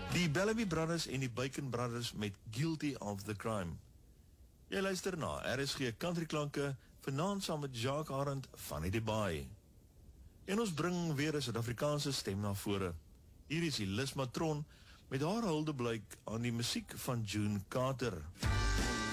Die Bellamy Brothers en die Bacon Brothers met Guilty of the Crime. Jy luister na RSG Countryklanke, vanaand saam met Jacques Arend van die Baai. En ons bring weer 'n Suid-Afrikaanse stem na vore. Hier is die Lis Matron met haar huldeblyk aan die musiek van June Carter.